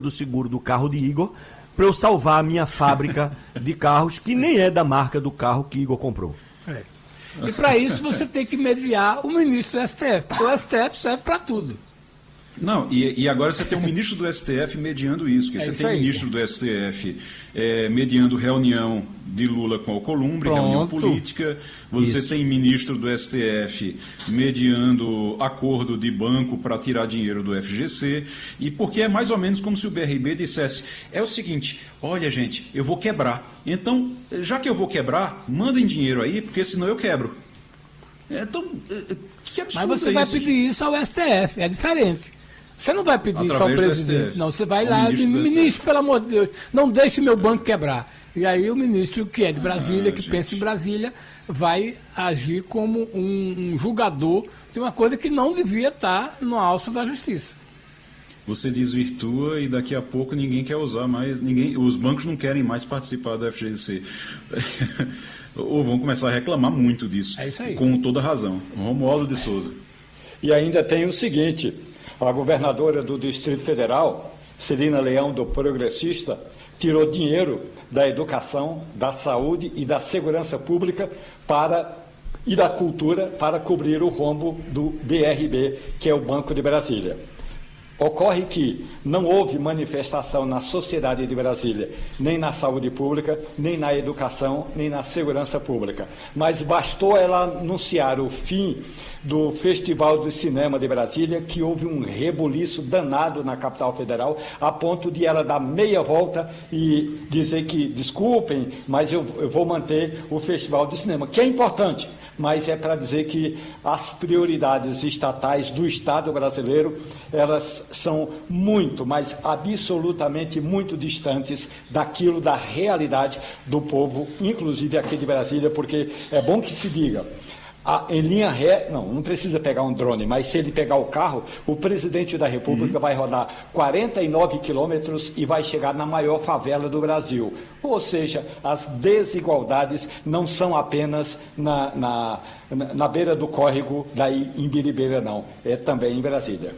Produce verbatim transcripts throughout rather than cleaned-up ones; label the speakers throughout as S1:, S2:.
S1: do seguro do carro de Igor para eu salvar a minha fábrica de carros, que nem é da marca do carro que Igor comprou.
S2: É. E para isso você tem que mediar o ministro do S T F, porque o S T F serve para tudo.
S3: Não, e, e agora você tem um ministro do S T F mediando isso, porque
S2: É
S3: você
S2: isso
S3: tem um
S2: aí.
S3: ministro do S T F é, mediando reunião de Lula com Alcolumbre,
S2: Pronto.
S3: reunião política, você
S1: Isso.
S3: tem ministro do S T F mediando acordo de banco para tirar dinheiro do F G C, e porque é mais ou menos como se o B R B dissesse, é o seguinte, olha gente, eu vou quebrar, então, já que eu vou quebrar, mandem dinheiro aí, porque senão eu quebro. Então, que absurdo.
S2: Mas você
S3: é
S2: vai
S3: isso,
S2: pedir isso ao S T F, é diferente. Você não vai pedir isso ao
S3: Através do
S2: presidente,
S3: S T F.
S2: não. Você vai
S3: Ao
S2: lá e
S3: ministro
S2: diz,
S3: do S T F.
S2: ministro, pelo amor de Deus, não deixe meu banco quebrar. E aí o ministro, que é de Brasília,
S3: Ah,
S2: que
S3: gente.
S2: pensa em Brasília, vai agir como um, um julgador de uma coisa que não devia estar no alço da justiça.
S3: Você desvirtua e daqui a pouco ninguém quer usar mais, ninguém, os bancos não querem mais participar do F G C. Ou vão começar a reclamar muito disso.
S2: É isso aí.
S3: Com toda razão. Romualdo de Souza.
S4: E ainda tem o seguinte, a governadora do Distrito Federal, Celina Leão, do Progressista, tirou dinheiro da educação, da saúde e da segurança pública para, e da cultura para cobrir o rombo do B R B, que é o Banco de Brasília. Ocorre que não houve manifestação na sociedade de Brasília, nem na saúde pública, nem na educação, nem na segurança pública. Mas bastou ela anunciar o fim do Festival de Cinema de Brasília, que houve um rebuliço danado na capital federal, a ponto de ela dar meia volta e dizer que, desculpem, mas eu, eu vou manter o Festival de Cinema, que é importante, mas é para dizer que as prioridades estatais do Estado brasileiro, elas são muito, mas absolutamente muito distantes daquilo da realidade do povo, inclusive aqui de Brasília, porque é bom que se diga, a, em linha ré, não, não precisa pegar um drone, mas se ele pegar o carro, o presidente da República uhum. vai rodar quarenta e nove quilômetros e vai chegar na maior favela do Brasil. Ou seja, as desigualdades não são apenas na, na, na, na beira do córrego daí em Biribeira, não, é também em Brasília.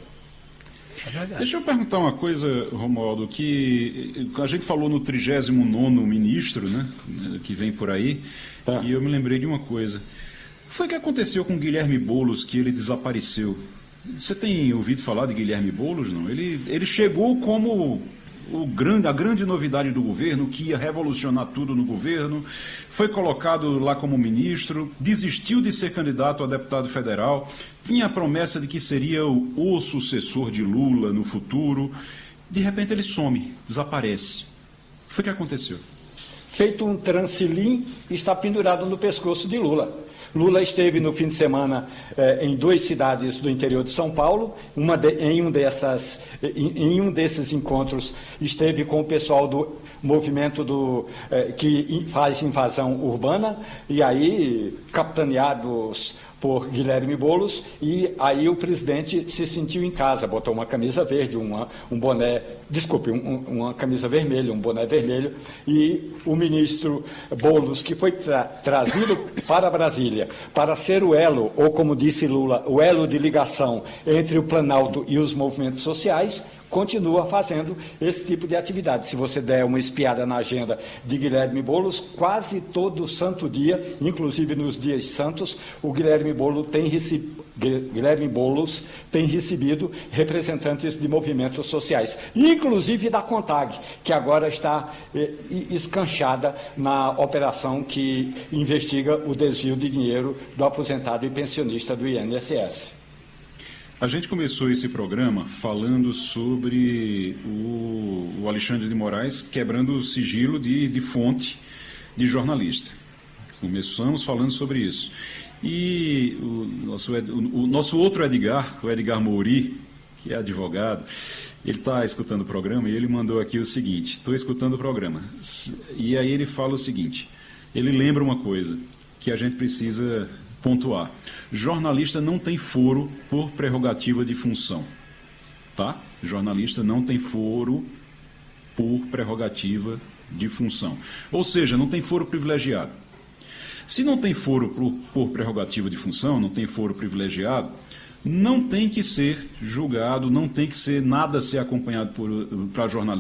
S2: É
S3: Deixa eu perguntar uma coisa, Romualdo, que a gente falou no trigésimo nono ministro, né, que vem por aí,
S4: Ah.
S3: e eu me lembrei de uma coisa. O que foi que aconteceu com Guilherme Boulos, que ele desapareceu? Você tem ouvido falar de Guilherme Boulos, não? Ele, ele chegou como o grande, a grande novidade do governo, que ia revolucionar tudo no governo, foi colocado lá como ministro, desistiu de ser candidato a deputado federal, tinha a promessa de que seria o, o sucessor de Lula no futuro. De repente ele some, desaparece. O que foi que aconteceu?
S4: Feito um transilim, está pendurado no pescoço de Lula. Lula esteve no fim de semana eh, em duas cidades do interior de São Paulo. Uma de, em, um dessas, em, em um desses encontros esteve com o pessoal do movimento do, eh, que faz invasão urbana, e aí capitaneados por Guilherme Boulos, e aí o presidente se sentiu em casa, botou uma camisa verde, uma, um boné, desculpe, um, uma camisa vermelha, um boné vermelho, e o ministro Boulos, que foi tra trazido para Brasília para ser o elo, ou como disse Lula, o elo de ligação entre o Planalto e os movimentos sociais, continua fazendo esse tipo de atividade. Se você der uma espiada na agenda de Guilherme Boulos, quase todo santo dia, inclusive nos dias santos, o Guilherme Boulos tem recebido, Guilherme Boulos tem recebido representantes de movimentos sociais, inclusive da CONTAG, que agora está eh, escanchada na operação que investiga o desvio de dinheiro do aposentado e pensionista do I N S S.
S3: A gente começou esse programa falando sobre o, o Alexandre de Moraes quebrando o sigilo de, de fonte de jornalista. Começamos falando sobre isso. E o nosso, o, o nosso outro Edgar, o Edgar Mouri, que é advogado, ele está escutando o programa e ele mandou aqui o seguinte, estou escutando o programa. E aí ele fala o seguinte, ele lembra uma coisa que a gente precisa pontuar. Jornalista não tem foro por prerrogativa de função. Tá? Jornalista não tem foro por prerrogativa de função. Ou seja, não tem foro privilegiado. Se não tem foro por, por prerrogativa de função, não tem foro privilegiado, não tem que ser julgado, não tem que ser nada ser acompanhado para jornalista.